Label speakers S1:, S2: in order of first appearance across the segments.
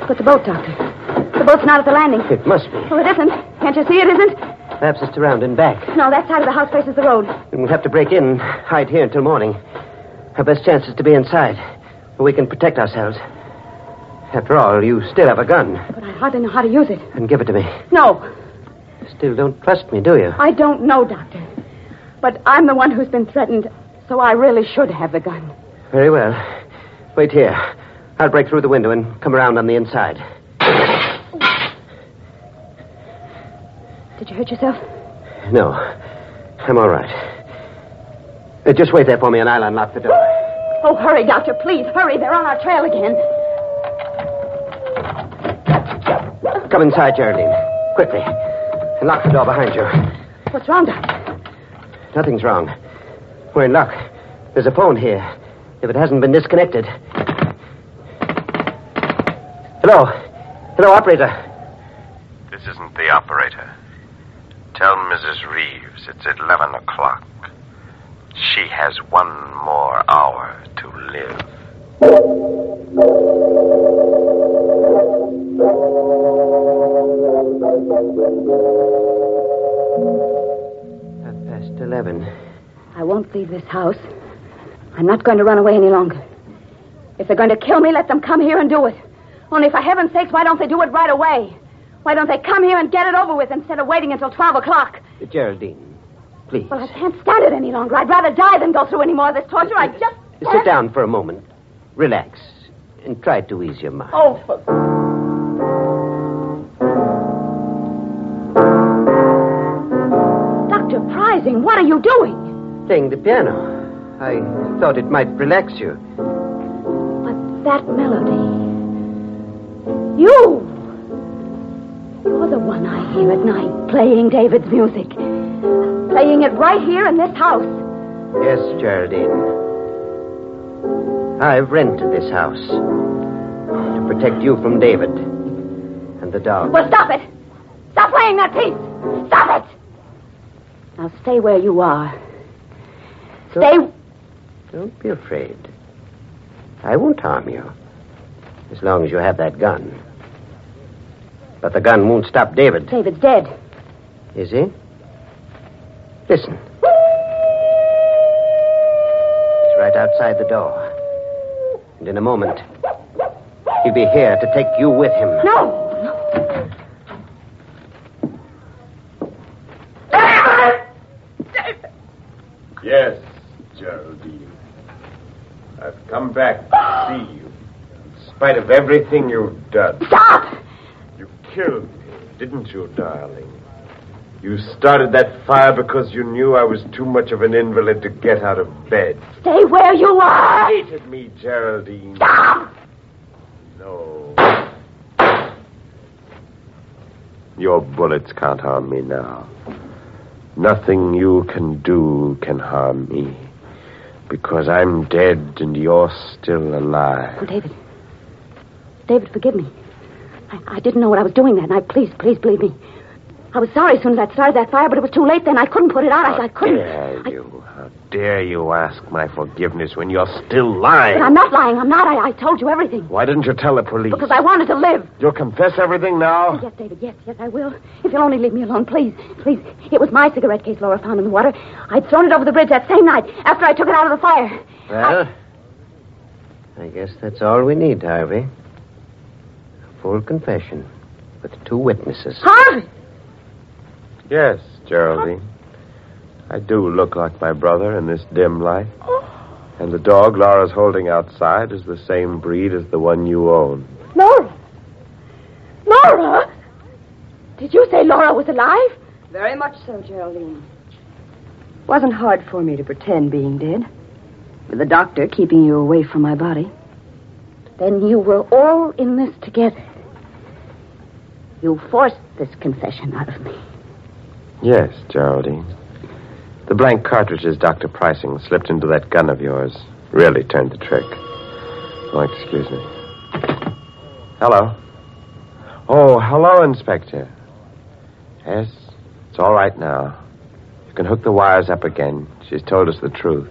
S1: But the boat, Doctor. The boat's not at the landing.
S2: It must be.
S1: Oh, it isn't. Can't you see it isn't?
S2: Perhaps it's around and back.
S1: No, that side of the house faces the road.
S2: And we'll have to break in and hide here until morning. Our best chance is to be inside, where we can protect ourselves. After all, you still have a gun.
S1: But I hardly know how to use it.
S2: Then give it to me.
S1: No.
S2: You still don't trust me, do you?
S1: I don't know, Doctor. But I'm the one who's been threatened, so I really should have the gun.
S2: Very well. Wait here. I'll break through the window and come around on the inside.
S1: Did you hurt yourself?
S2: No. I'm all right. Just wait there for me and I'll unlock the door.
S1: Oh, hurry, Doctor, please. Hurry. They're on our trail again.
S2: Come inside, Geraldine. Quickly. And lock the door behind you.
S1: What's wrong, Doctor?
S2: Nothing's wrong. We're in luck. There's a phone here. If it hasn't been disconnected. Hello. Hello, operator.
S3: This isn't the operator. Tell Mrs. Reeves it's 11 o'clock. She has 1 more hour to live.
S2: 11.
S1: I won't leave this house. I'm not going to run away any longer. If they're going to kill me, let them come here and do it. Only for heaven's sakes, why don't they do it right away? Why don't they come here and get it over with instead of waiting until 12 o'clock?
S2: Geraldine, please.
S1: Well, I can't stand it any longer. I'd rather die than go through any more of this torture. I just can't.
S2: Sit down for a moment. Relax. And try to ease your mind.
S1: Oh, for... Dr. Prizing, what are you doing?
S2: Playing the piano. I thought it might relax you.
S1: But that melody... You're the one I hear at night, playing David's music. Playing it right here in this house.
S2: Yes, Geraldine. I've rented this house to protect you from David and the dog.
S1: Well, stop it! Stop playing that piece! Stop it! Now stay where you are.
S2: Don't be afraid. I won't harm you. As long as you have that gun. But the gun won't stop David.
S1: David's dead.
S2: Is he? Listen. He's right outside the door. And in a moment, he'll be here to take you with him.
S1: No!
S3: Yes, Geraldine. I've come back to see you. In spite of everything you've done.
S1: Stop!
S3: You killed me, didn't you, darling? You started that fire because you knew I was too much of an invalid to get out of bed.
S1: Stay where you are!
S3: You hated me, Geraldine.
S1: Stop!
S3: No. Your bullets can't harm me now. Nothing you can do can harm me. Because I'm dead and you're still alive.
S1: Oh, David. David, forgive me. I didn't know what I was doing that night. Please believe me. I was sorry as soon as I'd started that fire, but it was too late then. I couldn't put it out. I couldn't.
S3: How dare you ask my forgiveness when you're still lying?
S1: But I'm not lying. I'm not. I told you everything.
S3: Why didn't you tell the police?
S1: Because I wanted to live.
S3: You'll confess everything now?
S1: Yes, David. Yes, I will. If you'll only leave me alone, please. It was my cigarette case Laura found in the water. I'd thrown it over the bridge that same night after I took it out of the fire.
S2: Well, I guess that's all we need, Harvey. A full confession with 2 witnesses.
S1: Harvey!
S3: Yes, Geraldine. I do look like my brother in this dim light. And the dog Laura's holding outside is the same breed as the one you own.
S1: Laura! Laura! Did you say Laura was alive?
S4: Very much so, Geraldine. Wasn't hard for me to pretend being dead. With the doctor keeping you away from my body.
S1: Then you were all in this together. You forced this confession out of me.
S3: Yes, Geraldine. The blank cartridges Dr. Pricing slipped into that gun of yours really turned the trick. Oh, excuse me. Hello. Oh, hello, Inspector. Yes, it's all right now. You can hook the wires up again. She's told us the truth.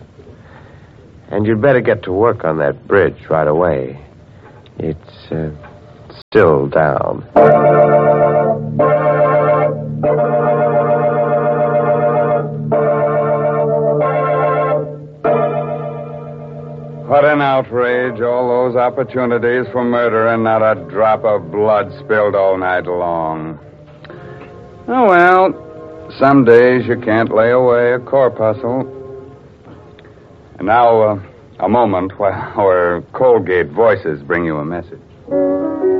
S3: And you'd better get to work on that bridge right away. It's still down.
S5: What an outrage, all those opportunities for murder and not a drop of blood spilled all night long. Oh, well, some days you can't lay away a corpuscle. And now, a moment while our Colgate voices bring you a message.